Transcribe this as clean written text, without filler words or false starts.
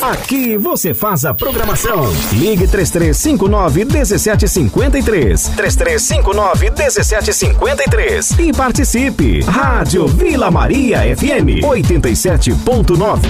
Aqui você faz a programação. Ligue 3359-1753. 3359-1753. E participe. Rádio Vila Maria FM 87.9.